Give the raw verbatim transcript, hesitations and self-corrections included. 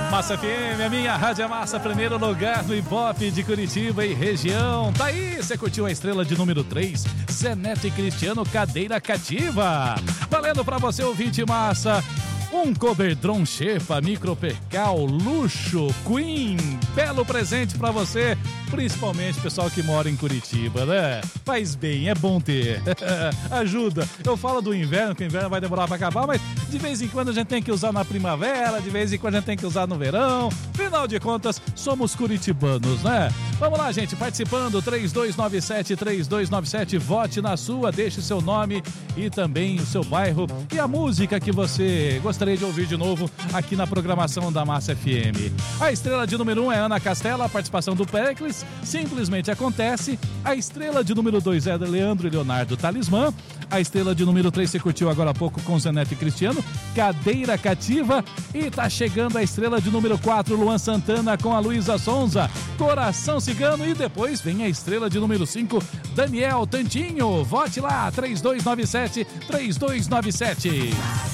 Massa F M, a minha rádio Massa, primeiro lugar no Ibope de Curitiba e região. Tá aí, você curtiu a estrela de número três, Zé Neto e Cristiano, Cadeira Cativa. Valendo pra você, ouvinte Massa, um Coberdron Xepa, Micro Percal, luxo, Queen, belo presente pra você, principalmente pessoal que mora em Curitiba, né? Faz bem, é bom ter. Ajuda. Eu falo do inverno, que o inverno vai demorar pra acabar, mas de vez em quando a gente tem que usar na primavera, de vez em quando a gente tem que usar no verão. Final de contas, somos curitibanos, né? Vamos lá, gente, participando, três dois nove sete, três dois nove sete, vote na sua, deixe seu nome e também o seu bairro e a música que você gostaria de ouvir de novo aqui na programação da Massa F M. A estrela de número um é Ana Castela, a participação do Pericles, Simplesmente Acontece. A estrela de número dois é Leandro e Leonardo, Talismã. A estrela de número três você curtiu agora há pouco com Zé Neto e Cristiano, Cadeira Cativa. E tá chegando a estrela de número quatro, Luan Santana com a Luísa Sonza, Coração Cigano. E depois vem a estrela de número cinco, Daniel Tantinho. Vote lá, três dois nove sete, três dois nove sete.